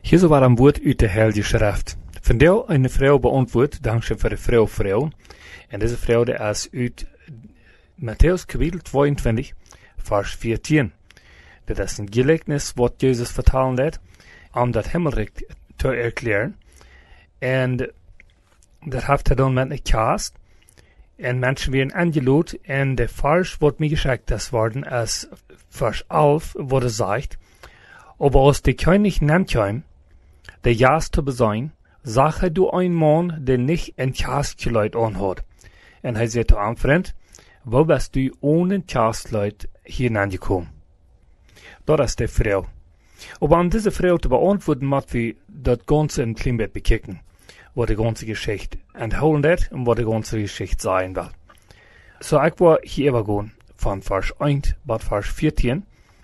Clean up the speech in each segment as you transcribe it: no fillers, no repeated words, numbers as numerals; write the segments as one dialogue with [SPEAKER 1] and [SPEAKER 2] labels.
[SPEAKER 1] Hier so war een woord uit de Heilige Schrift. Vandaag een vrouw beantwoord, dankzij voor de vrouw. En deze vrouw die is uit Matthäus kapitel 22, vers 14. Dat is een gelijkenis wat Jezus vertalen deed, om dat hemmelrijk te erklären. En dat heeft hij dan met een kast. En mensen werden aangeloot. En de vers wordt mij geschickt worden als vers 11, wo er zegt, aber als de König nankwam, de jas te bezien, zag hij door een man der niet een kaaskleid aan had. En hij zei te hem, vriend, wo bist du ohne kaaskleid hier aangekomen? Dat is de vrouw. Aber om deze vrouw te beantwoorden, moeten we dat ganze een klein beetje bekijken, wat de ganze Geschichte enthalten heeft en wat de ganze Geschichte zijn wil. So ik wil hier gaan van vers 1 tot vers 14.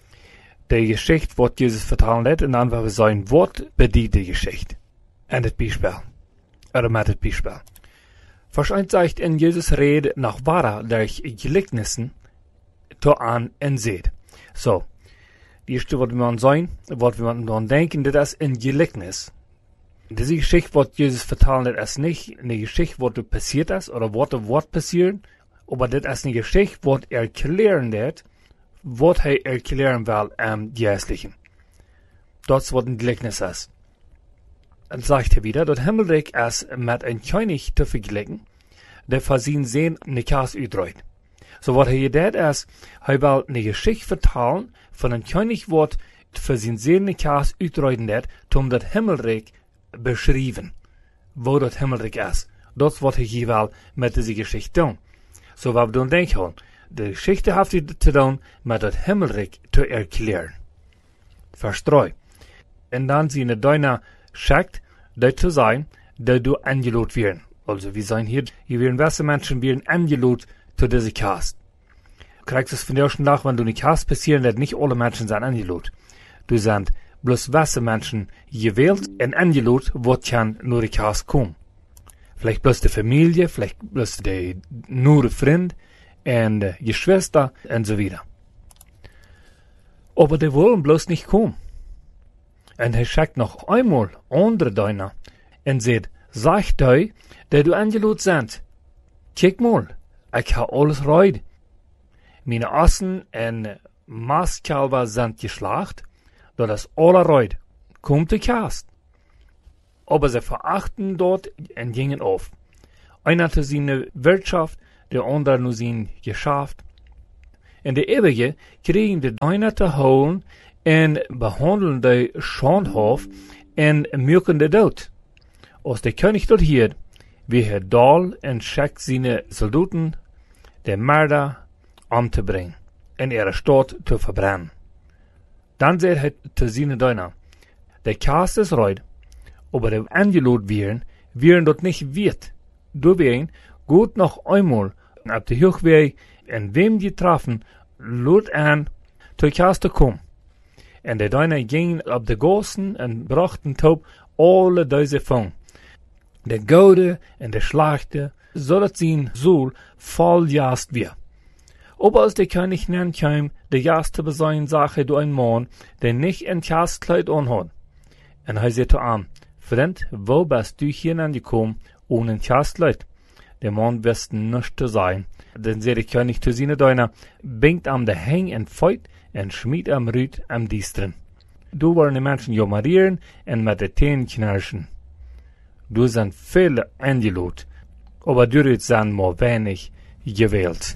[SPEAKER 1] De Geschichte, wat Jezus vertalen heeft, en dan willen we zijn, wat bedient de Geschichte? En het Beispiel. Oder met het Beispiel. Vers 1 zegt, en Jezus redet nach wahrer durch Gleichnissen to an en zed. So, die eerste wat we zijn, wat we dan denken, dat is een gelijkenis. Deze Geschichte, wat Jezus vertalen heeft, is niet een Geschichte, wat er passiert is, oder wat er wordt passieren, maar dit is een Geschichte, wat erklären wird, wat hij erklären wil am Geistlichen. Dat is wat een gelijkenis is. En zegt hij wieder, dat hemmelrijk is met een koning te vergelijken, der voor zijn zin een kaas uitdraait. So wat hij deed is, hij wil een Geschichte vertalen van een koning wat voor zijn zin een kaas uitdraaien deed, om dat hemmelrijk beschrijven. Wo dat hemmelrijk is. Dat is wat hij hier wil met deze Geschichte doen. So wat we dan denken, de Geschichte heeft hij te doen met het hemmelrijk te erklären. Vers 3. En dan zien de deiner schickt, dat te zijn, dat du angeloot werden. Also, wir zijn hier werden welke mensen werden angeloot zu deze Kast. Krijgt es von der ersten Tag, wenn du eine Kast passieren, dat nicht alle Menschen sind angeloot. Du sind bloß welke Menschen gewählt und angeloot, wat kan nur die Kast kommen. Vielleicht bloß die Familie, vielleicht bloß nur der Freund und die Geschwister und so weiter. Aber die wollen bloß nicht kommen. Und er schickt noch einmal andere Deiner und sagt, sagt euch, der du angeloot sind. Kijk mal, ich habe alles reid. Meine Assen und Mastkalber sind geschlacht, dat is alle reid. Kommt die Kast. Aber sie verachten dort und gingen auf. Einer hatte seine Wirtschaft, der andere nur sein Geschäft. Und die Ewige kriegen die Deiner zu holen und behandeln die schandhaft und mürken die Tod. Als der König dort hier, wie er Dahl und schickt seine Soldaten, den Mörder umzubringen und ihre Stadt zu verbrennen. Dann sagt er zu seinen Deiner, der Kast ist reid, aber der angeloot werden dort nicht wird. Deswegen gut noch einmal auf die Hochweg und wem die trafen, lud an, zur Kast zu kommen. Und die Deiner gingen auf die Gassen und brachten taub alle diese Fang. Der Goude und der Schlachte, so dass sein Sohl voll jast wird. Aber als der König nankam, der Jast zu besein, sagte du ein Mann, der nicht ein Kastkleid anhat. Und er sagte ihm, Freund, wo bist du hier angekommen, ohne ein Kastkleid? Der Mann wusste nichts zu sein. Dann sagte der König zu seinen Deiner, bingt am der Heng und Feut und schmied am Rüt am Diestren. Du wollen die Menschen jommerieren und mit den Zähnen knirschen. Du sind viele angeloot, aber du sind nur wenig gewählt.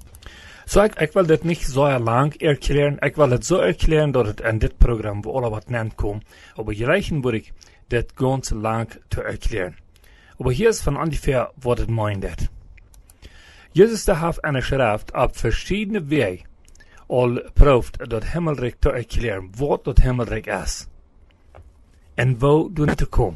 [SPEAKER 1] So, ich will das nicht so lang erklären. Ich will das so erklären, dass es in dit Programm, wo alle was nennt kommt. Aber gleichen würde ich das ganz lang zu erklären. Aber hier ist von ungefähr, was es meint. Jesus hat eine Schrift auf verschiedene Wege all proeft das Himmelreich zu erklären, was das Himmelreich ist. Und wo du nicht kommst.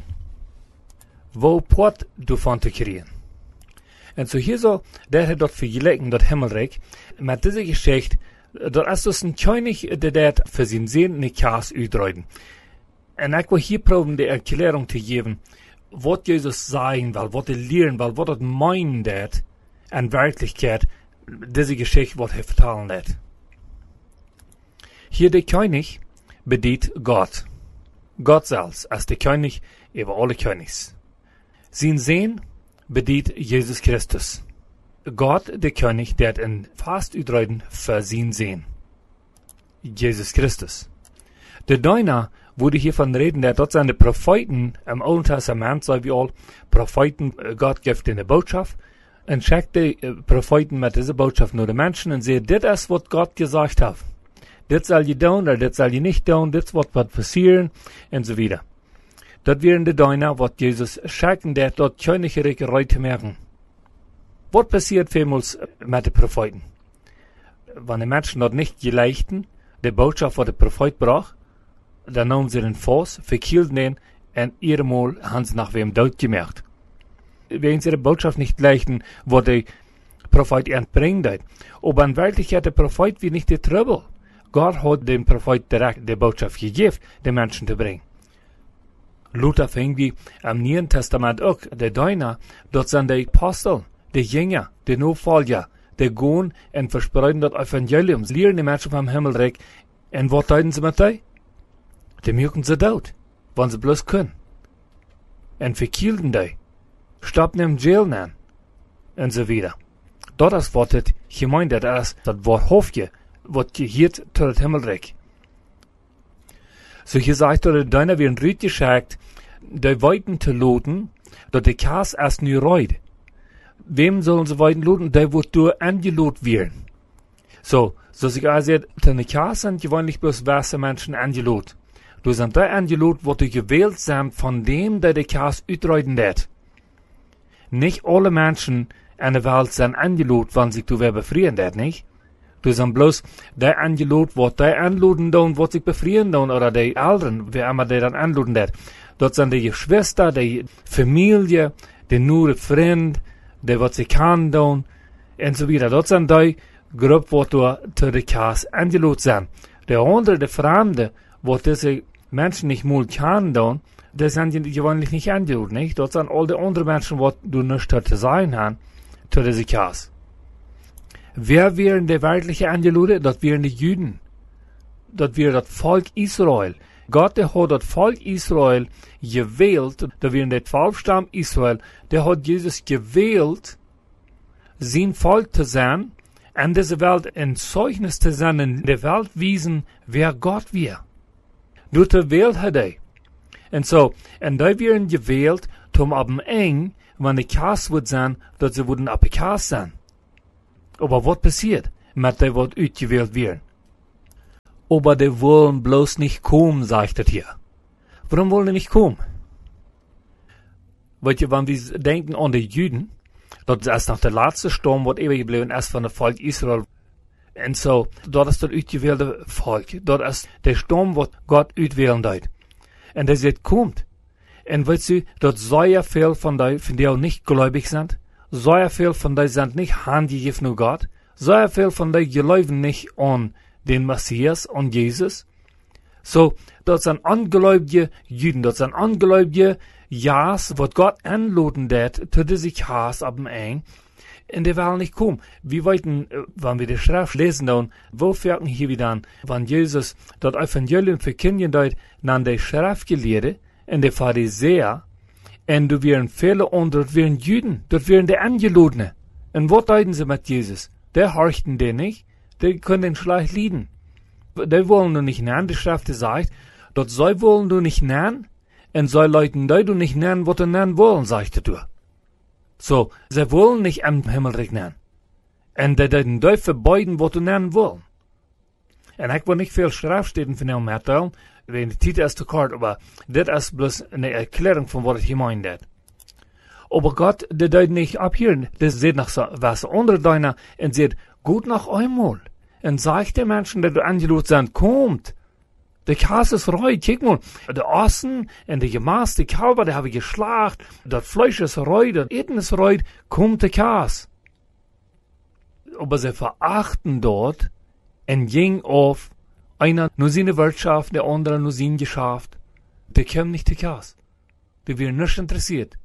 [SPEAKER 1] Wo port du von te kriegen. En so hier so, der hat dort verglichen, das Himmelreich, mit dieser Geschichte, dort ist das ein König, der für sein Sehen eine Kaas uitreiden. Und ich will hier proben, die Erklärung zu geben, was Jesus sagen will, was er lehren will, was er meint hat, in Wirklichkeit, diese Geschichte, was er vertellen hat. Hier der König bedient Gott. Gott selbst als der König über alle Königs. Sein Sehen bedient Jesus Christus. Gott, der König, der hat in fast uitreiden für sein Sehen. Jesus Christus. Der Deiner wurde hiervon reden, der dort seine Propheten im Alten Testament, so wie all Propheten, Gott gibt in der Botschaft, und schickt die Propheten mit dieser Botschaft nur den Menschen und sagt, das ist, was Gott gesagt hat. Das soll je tun, oder das soll je nicht tun, das wird passieren, und so weiter. Das wären die Deiner, was Jesus schicken, der dort königliche Reute merken. Was passiert vielmals mit den Propheten? Wenn die Menschen dort nicht geleichten, die Botschaft, was der Prophet brach, dann nahmen sie den Fuß, verkielten ihn, und ihrmal haben sie nach wem Tod gemerkt. Wenn sie die Botschaft nicht leichten, wo der Prophet entbringt hat. Aber in Wirklichkeit der Prophet wie nicht der Trouble. Gott hat dem Prophet direkt die Botschaft gegeben, den Menschen zu bringen. Luther fing wie am Neuen Testament auch, der Deiner, dort sind die Apostel, die Jünger, die Nachfolger, die gehen und verspreiten das Evangelium, lehren die Menschen vom Himmelreich, und was tun sie mit denen? Die mögen sie tot, wenn sie bloß können. Und verkielten die, stoppen im Jail an, und so weiter. Das ist, was das gemeint hat, das Wort Hofje, was gehört zu dem Himmelreich. So gesagt, dass der Deiner wie ein Rüt geschickt, die Weiten zu loten, dass die Kass erst nie reut. Wem sollen sie Weiten loten? Die wird durch angelot werden. So sich also, die Kass sind gewöhnlich bloß weiße Menschen angelot. Du sind die angelot, wo die gewählt sind von dem, der die Kass utreiten wird. Nicht alle Menschen in der Welt sind angelot, wenn sich du wer befrieren wird, nicht? Du sind bloß die angelot, wo die anluden tun, wo sich befrieren tun, oder die Eltern, wer immer die dann anluden wird. Dort sind die Geschwister, die Familie, die nur Freund, die was sie kann tun, und so weiter. Dort sind die Gruppe, wo du zu der Kass angelot sind. Der andere, die Fremde, wo diese Menschen nicht mal kann tun, die sind gewöhnlich nicht angelot, nicht? Dort sind all die anderen Menschen, wo du nicht zu sein haben, zu dieser Kass. Wer wären die wirkliche Angelode? Das wären die Juden. Das wäre das Volk Israel. Gott, der hat das Volk Israel gewählt, da wären der 12 Stamm Israel, der hat Jesus gewählt, sein Volk zu sein, in dieser Welt ein Zeugnis zu sein, in der Welt wiesen, wer Gott wir. Durch die Welt hat er. Und so, und da wären gewählt, um ab dem Eng, wenn die Kass wird sein, dass sie würden ab der Kass sein. Aber was passiert mit denen, die ausgewählt werden? Aber die wollen bloß nicht kommen, sagt das hier. Warum wollen die nicht kommen? Weil wenn wir denken an die Juden, das ist noch der letzte Sturm, was ewig geblieben ist von dem Volk Israel. Und so, dort ist das ausgewählte Volk. Dort ist der Sturm, was Gott auswählen wird. Und der sagt, kommt. Und weißt du, dort sehr viel von die auch nicht gläubig sind. Sehr viel von die sind nicht handgegeben nur Gott. Sehr viel von die glauben nicht an den Messias, an Jesus. So, dort sind ungläubige Juden, dort sind ungläubige Jas, was Gott anloten wird, zu sich Haas ab dem Eng, in der Welt nicht kommen. Wir wollten, wenn wir die Schrift lesen, dann, wo wirken hier wieder an, wenn Jesus das Evangelium verkündigen dort, dann die Schriftgelehrte, und die Pharisäer, und du wären viele andere, dort wären Juden, dort wären die Angelotene. Und was deuten sie mit Jesus? Der horchten den nicht. Die können den schlecht lieben. Die wollen du nicht nennen, die Schrift sagt, dort soll wollen du nicht nennen, und soll Leuten, die du nicht nennen, was du nennen wollen, sagt du. So, sie wollen nicht am Himmelreich nennen. Und die verbeiden, was du nennen wollen. Und ich will nicht viel Schriftstellen von dem erzählen, wenn die Titel ist zu kurz, aber das ist bloß eine Erklärung von was ich gemeint habe. Aber Gott, der deut nicht abhören, der sieht nach so, was andere deiner, und sieht, gut nach einmal. Und sagt den Menschen, die du angelotet sind, kommt. Der Kass ist reut, kick mal. Der Osten und der Gemaß, die Kalber, die habe ich geschlacht. Das Fleisch ist reut, das Eten ist reut, kommt der Kass. Aber sie verachten dort und ging auf, einer nur seine Wirtschaft, der andere nur sein Geschäft. Die kommen nicht der Kass. Die werden nicht interessiert.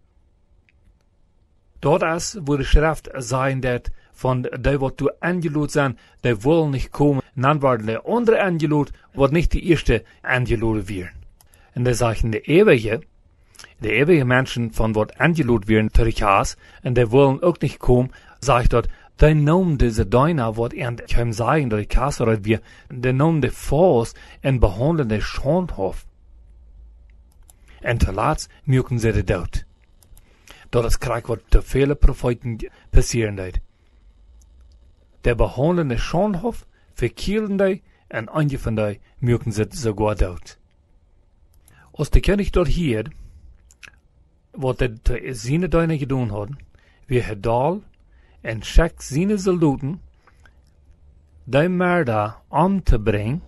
[SPEAKER 1] Dort ist, wo die Schrift sein wird, von der, was du angelotet sind, die wollen nicht kommen. Dann werden die andere angelotet, was nicht die erste angelotet werden. En de zeggen de eeuwige Menschen von wat angeloot werden terughaas, en die willen ook niet komen, sagt dat, die noemen deze Deiner, wat en hem zeggen, dat de Kasse wir, die noemen de Vals en behandelen de Schondhof. En te laatst merken ze de dood. Dat is krijg wat te vele profeten passieren deed. De behandelen de Schondhof, verkielen die, en einige van die merken ze sogar dood. Als de koning dort hier, wat de zine Deiner gedaan hadden, wie Hedal en schickt zijn soldaten, die Mörder om te brengen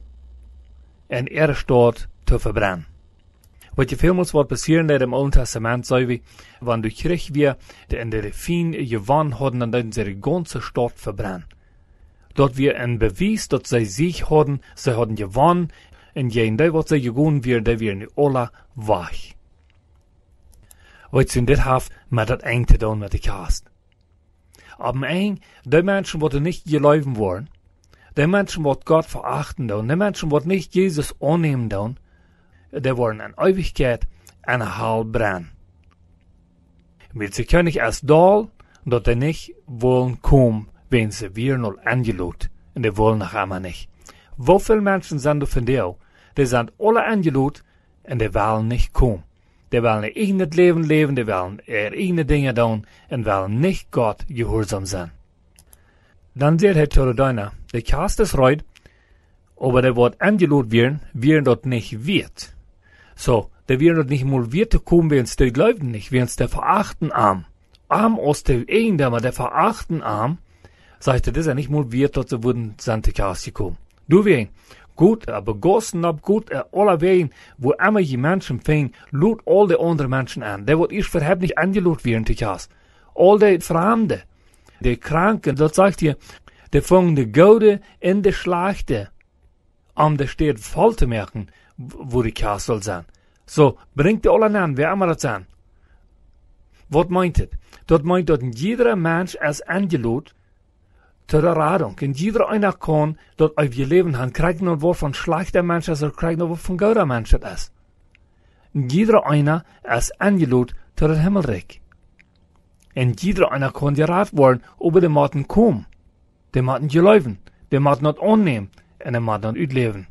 [SPEAKER 1] en stad te verbrennen. Wat je veel wat passieren in het Oude Testament, zei we, wanneer du kreeg weer in de Refin gewonnen hadden, dan deden ze de ganze stad verbrennen. Dat wir een bewijs dat zij zich hadden, ze hadden gewonnen, en geen die wat zij gegaan weer, die weer nu alle weg. Wat ze dit heeft met dat eng te doen met de kast. Aber eng, die Menschen, die nicht geloven worden, die Menschen, die Gott verachten doen, die Menschen, die nicht Jesus annehmen doen, die worden in Ewigkeit eine Hall brennen. Weil sie können erst da, dat die nicht wollen kommen, wenn sie weer noch angeloot, und die wollen noch einmal nicht. Wieviel Menschen sind du von dir? Die sind alle angeloot, und die wollen nicht kommen. Die willen ihr eigenes Leben leben, die willen ihre eigenen Dinge tun und willen nicht Gott gehorsam sein. Dann sagt er zu Deiner, der Kast ist reut, aber der wird angeloot werden dort nicht wird. So, der wird dort nicht mal wird kommen, wenn es der Glauben nicht, wenn es der verachten arm. Arm aus der Eigendämmer, der verachten arm, sagt er, das ist nicht mal wird, dort so wurden Sante Kast gekommen. Du wen? Gut, begossen ab gut, alle wegen, wo immer die Menschen fingen, lud all die anderen Menschen an. Der wird erst verheb nicht angelud werden, die Kass. All die Fremde, die Kranken, das sagt ihr, die fangen die Gode in die Schlachte, der steht voll zu merken, wo die Kass soll sein. So, bringt die alle an, wer immer das an. Was meint das? Das meint, dass jeder Mensch als angelud, zu der Radung. Und jeder einer kann, dort auf ihr Leben haben, kriegt noch was von schlechter Mensch, also kriegt noch was von guter Mensch ist. Und jeder einer ist angeloot zu der Himmelreich. Und jeder einer kann gerat worden, ob er den kommen. Die Maten geläufen, die Maten nicht annehmen, und die Maten nicht ausleben.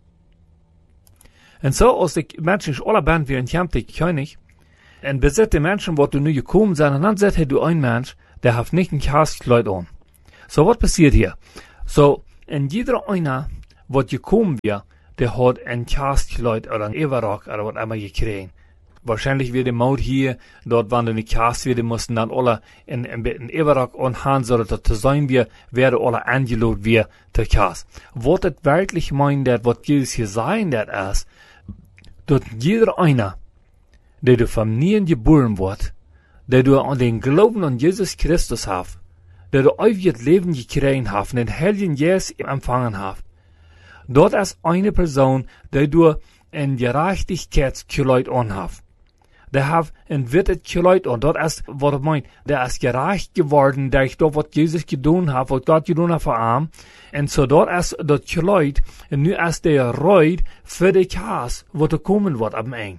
[SPEAKER 1] Und so, als die Menschen alle Band wie ein Kämpfte König, und besitzt die Menschen, wo du nu gekommen sind, und dann sagt du ein Mensch, der hat nicht ein Kastkleid an. So, was passiert hier? So, in jeder einer, was gekommen wird, der hat ein Kastkleid oder ein Everrock oder was immer gekriegt. Wahrscheinlich wird der Maut hier, dort waren die Kast wieder, mussten dann alle in Everrock anhaben, so dass das sein wird, werden alle angeloot wir zur Kast. Was das wirklich meint, was Jesus hier sagen, das ist, dass jeder einer, der du vom Nien geboren wird, der du an den Glauben an Jesus Christus hast, der du ewiges Leben gekriegt hast, den Heiligen Jesus empfangen hast. Dort ist eine Person, der du ein Gerechtigkeitskleid anhast. Der hat ein wittet Kleid an. Dort ist, was er meint, der ist gerecht geworden, durch das, was Jesus getan hat, was Gott getan hat für ihn. Und so dort ist das Kleid, und nu ist der Reut für die Kass, was er kommen wird am Ende.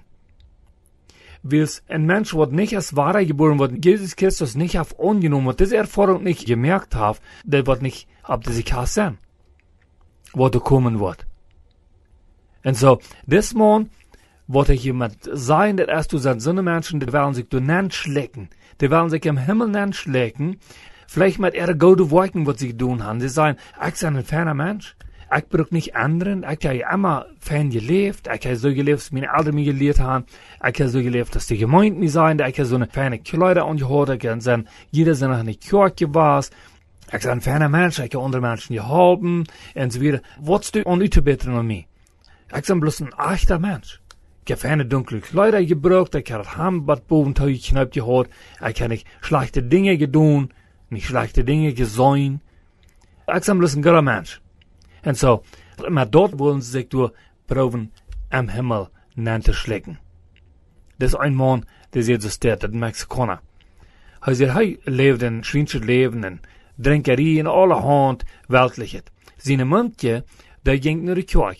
[SPEAKER 1] Weil ein Mensch, der nicht als Wahrer geboren wird, Jesus Christus nicht auf angenommen hat, diese Erfahrung nicht gemerkt hat, der wird nicht auf diese Kasse sein, was er kommen wird. Und so, das Mann, wollte jemand sein, dass erst du sind so eine Menschen, die wollen sich durch schlecken, die wollen sich im Himmel schlecken, vielleicht mit ihrer guten Worten, was sie tun haben. Sie sagen, ich bin ein ferner Mensch, ich brauche nicht anderen, ich habe immer fern gelebt, ich habe so gelebt, dass meine Eltern mir gelehrt haben, ich habe so gelebt, dass die Gemeinde mir sein, ich habe so eine ferne Kleider angehört, ich habe jeder sind nach einer Kirche was, ich bin ein ferner Mensch, ich habe andere Menschen geholfen, und so weiter. Was du an zu beten an mich? Ich bin bloß ein echter Mensch. Ich habe keine dunkle Kleider gebraucht, ich habe das Handbad boventuig geknöpft gehabt, ich habe nicht schlechte Dinge getan, nicht schlechte Dinge gesehen. Ich bin bloß ein guter Mensch. Und so, immer dort wollen sie sich durch proben, am Himmel zu schlecken. Das ist ein Mann, der Jesus der Mexikaner. Er sagt, er lebt ein schwinches Leben, in Drinkerie, in allerhand Weltliches. Seine Mundje, der ging nur die Kirche.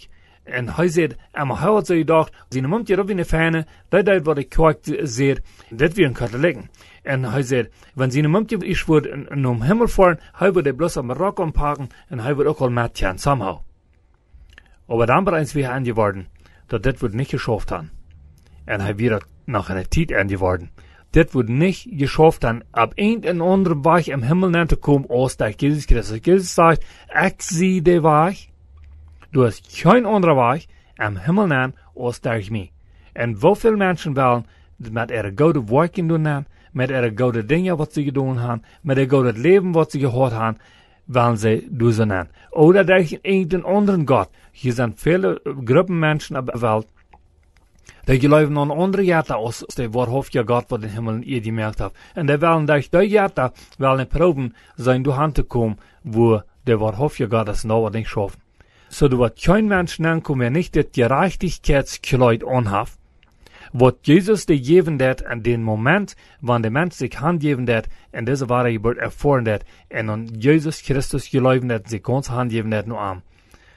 [SPEAKER 1] En hij zei, maar hij had zo gedacht, zijn mond hier op in de fijne, dat deed wat ik kwijt zei, dat weer een katholieken. En hij zei, wenn zijn mond is wordt naar hemel fahren, hij wordt bloß am Rock anpakken, en hij wordt ook al met gaan, somehow. Aber dan bereits weer aangeworden, dat dit wordt niet geschafft han. En hij weer nach einer tijd aangeworden. Dit wordt niet geschafft han, op een en andere weg im Himmel naar te komen, als dat Jezus Christus. Jezus zegt, ik zie de weg. Du hast geen andere weg am Himmel naar als durch mij. En hoeveel mensen willen met ihre goede werken doen aan, met ihre goede dingen wat ze gedaan hebben, met ihre goede leven wat ze gehad hebben, willen ze doen ze aan. Oder durch een andere God. Hier zijn vele groepen mensen op de wereld, die geloven aan andere Jahre als de waarhaftige God wat in Himmel ihr gemerkt hat. En die willen durch die Jahre, willen proben, zijn door hand te komen, wo de waarhaftige God das nou wat niet schaffen. So du wird kein Mensch ankommen, der nicht das Gerechtigkeitskleid anhat, was Jesus dir geben wird an den Moment, wann der Mensch sich handgeben wird, in diese wahre Geburt erfahren wird, und an Jesus Christus glauben wird, sich ganz handgeben wird nur an.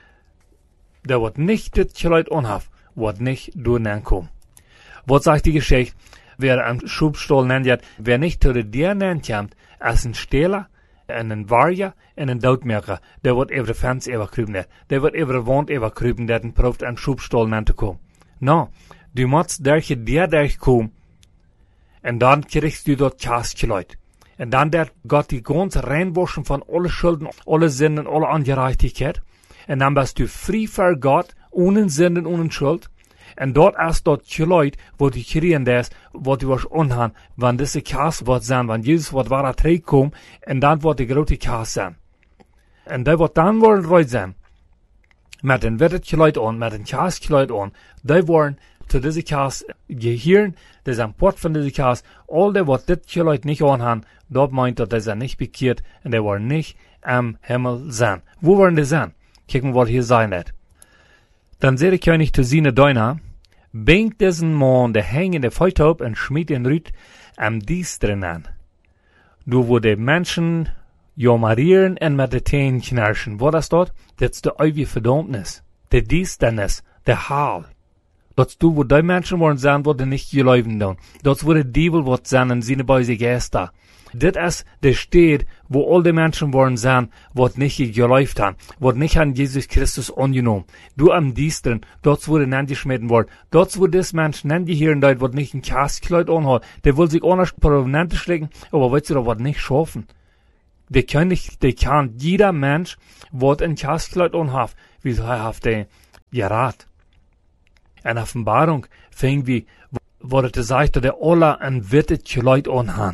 [SPEAKER 1] Der wird nicht das Kleid anhat, wird nicht durch ankommen. Was sagt die Geschichte? Wer am Schubstuhl nennt, wer nicht zu dir nennt, als ein Stehler, en een warrior en een doodmerker. Der wordt over de fans overkruipen. Der wordt over de wand overkruipen, dat een proeft aan schubstoel aan te komen. Nou, du moet daar je komen. En dan krijgst du dat kaaskleid. En dan dat Gott die ganze reinwaschen van alle schulden, alle zinnen, alle ongerechtigheid. En dan bist du frei voor Gott, ohne zinnen, ohne schuld. En dat is dat Kleid, wat du kriegen des, wat du was anhan, wann diese Kaas wird sein, wann Jesus wird wahrer Träg kommen, en dan wird die grote Kaas sein. En die wird dann wollen reut sein. Met een witte Kleid an, met een Kaaskleid an, die wollen zu diese Kaas gehören, die sind Port von diese Kaas, all die wat dit Kleid nicht anhan, dort meint dat die sind nicht bekehrt, en die wollen nicht am Himmel sein. Wo wollen die sein? Kicken, was hier sein wird. Dann sehe der König zu seine Deuner, bringt diesen Mann der hängende Feuer auf und schmied ihn rüt am Dienstren an. Du wo die Menschen jamarieren und mit den Zähnen knirschen. Was ist dort? Das ist die ewige Verdammnis. Die Dienstnis, der Hall. Das ist du, wo die Menschen wollen sein, wo die nicht geläufen tun. Das ist wo der Diebel wird sein und seine böse Geister. Das ist der Stadt, wo all die Menschen wollen sein, was nicht geläuft haben, was nicht an Jesus Christus angenommen. Du am Dienstren, dort wo den angeschmieden wird, dort wo das Mensch angehören dort, was nicht ein Kaaskleid anhat, der will sich anders prominent schlägen, aber weißt du, das wird nicht schaffen. Der kann jeder Mensch, was ein Kaaskleid anhat, wie er hat den gerat. Eine Offenbarung fing wie, wo er sagt, dass der alle ein wittet Kleid anhat.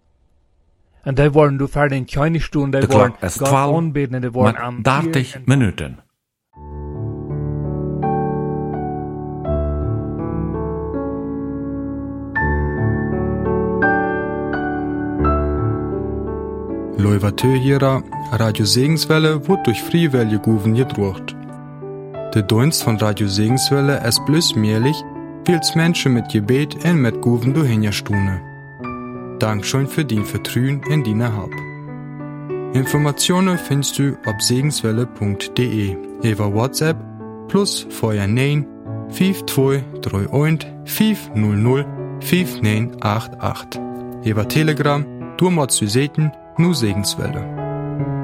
[SPEAKER 1] En die worden door verder in kleine stunden, die worden God aanbeden en die worden aan
[SPEAKER 2] 30 minuten.
[SPEAKER 3] Loivatö Radio Segenswelle wird durch Friewelle Guven gedruckt. Der Dienst von Radio Segenswelle ist bloß möglich, weil's Menschen mit Gebet und mit Guven durchhinterstunden. Dankeschön für dein Vertrauen in deine Hab. Informationen findest du auf segenswelle.de über WhatsApp plus vorher 9 5231 500 5988. Über Telegram, du musst du sehen, nur Segenswelle.